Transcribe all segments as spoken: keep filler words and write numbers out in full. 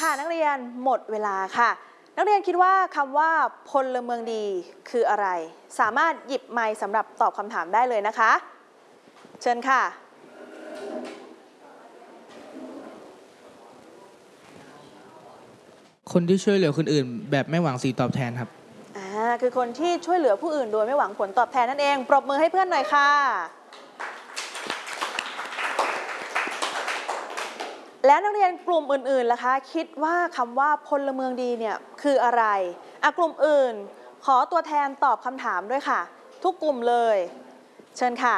ค่ะนักเรียนหมดเวลาค่ะนักเรียนคิดว่าคำว่าพลเมืองดีคืออะไรสามารถหยิบไมค์สำหรับตอบคำถามได้เลยนะคะเชิญค่ะคนที่ช่วยเหลือคนอื่นแบบไม่หวังสิ่งตอบแทนครับอ่าคือคนที่ช่วยเหลือผู้อื่นโดยไม่หวังผลตอบแทนนั่นเองปรบมือให้เพื่อนหน่อยค่ะและนักเรียนกลุ่มอื่นๆล่ะคะคิดว่าคำว่าพลเมืองดีเนี่ยคืออะไรอ่ะกลุ่มอื่นขอตัวแทนตอบคำถามด้วยค่ะทุกกลุ่มเลยเชิญค่ะ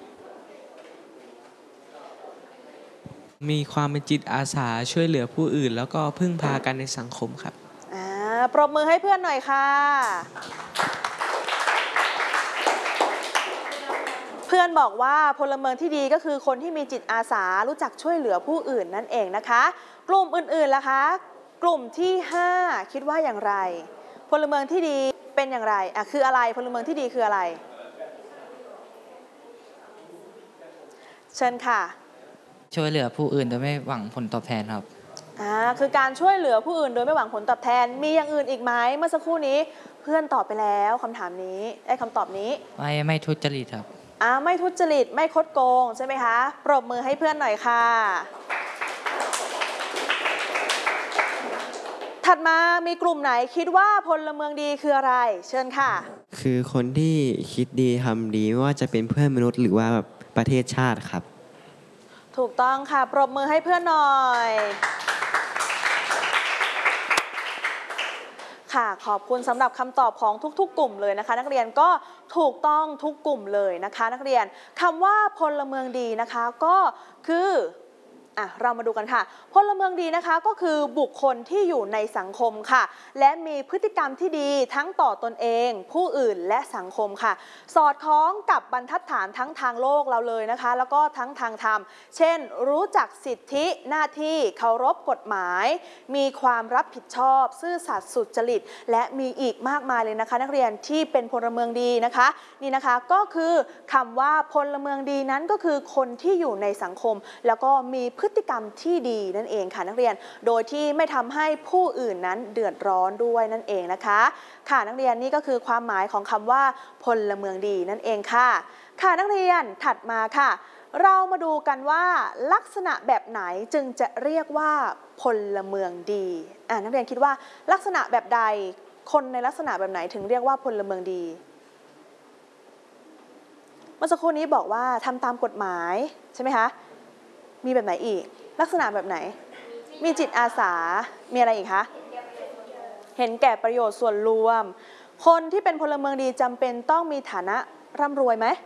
มีความเป็นจิตอาสาช่วยเหลือผู้อื่นแล้วก็พึ่งพากันในสังคมครับอ่าปรบมือให้เพื่อนหน่อยค่ะเพื่อนบอกว่าพลเมืองที่ดีก็คือคนที่มีจิตอาสารู้จักช่วยเหลือผู้อื่นนั่นเองนะคะกลุ่มอื่นๆล่ะคะกลุ่มที่ห้าคิดว่าอย่างไรพลเมืองที่ดีเป็นอย่างไรอ่ะคืออะไรพลเมืองที่ดีคืออะไรเชิญค่ะช่วยเหลือผู้อื่นโดยไม่หวังผลตอบแทนครับอ่าคือการช่วยเหลือผู้อื่นโดยไม่หวังผลตอบแทนมีอย่างอื่นอีกไหมเมื่อสักครู่นี้เพื่อนตอบไปแล้วคำถามนี้ไอ้คำตอบนี้ไม่ไม่ทุจริตครับอ่าไม่ทุจริตไม่คดโกงใช่ไหมคะปรบมือให้เพื่อนหน่อยค่ะถัดมามีกลุ่มไหนคิดว่าพลเมืองดีคืออะไรเชิญค่ะคือคนที่คิดดีทำดีไม่ว่าจะเป็นเพื่อนมนุษย์หรือว่าแบบประเทศชาติครับถูกต้องค่ะปรบมือให้เพื่อนหน่อยค่ะขอบคุณสำหรับคำตอบของทุกๆกลุ่มเลยนะคะนักเรียนก็ถูกต้องทุกกลุ่มเลยนะคะนักเรียนคำว่าพลเมืองดีนะคะก็คืออ่ะเรามาดูกันค่ะพลเมืองดีนะคะก็คือบุคคลที่อยู่ในสังคมค่ะและมีพฤติกรรมที่ดีทั้งต่อตนเองผู้อื่นและสังคมค่ะสอดคล้องกับบรรทัดฐานทั้งทางโลกเราเลยนะคะแล้วก็ทั้งทางธรรมเช่นรู้จักสิทธิหน้าที่เคารพกฎหมายมีความรับผิดชอบซื่อสัตย์สุจริตและมีอีกมากมายเลยนะคะนักเรียนที่เป็นพลเมืองดีนะคะนี่นะคะก็คือคำว่าพลเมืองดีนั้นก็คือคนที่อยู่ในสังคมแล้วก็มีพฤติกรรมที่ดีนั่นเองค่ะนักเรียนโดยที่ไม่ทำให้ผู้อื่นนั้นเดือดร้อนด้วยนั่นเองนะคะค่ะนักเรียนนี่ก็คือความหมายของคำว่าพลเมืองดีนั่นเองค่ะค่ะนักเรียนถัดมาค่ะเรามาดูกันว่าลักษณะแบบไหนจึงจะเรียกว่าพลเมืองดีอ่านักเรียนคิดว่าลักษณะแบบใดคนในลักษณะแบบไหนถึงเรียกว่าพลเมืองดีเมื่อสักครู่นี้บอกว่าทำตามกฎหมายใช่ไหมคะมีแบบไหนอีกลักษณะแบบไหนมีจิตอาสามีอะไรอีกคะเห็นแก่ประโยชน์ส่วนรวมคนที่เป็นพลเมืองดีจำเป็นต้องมีฐานะร่ำรวยไหม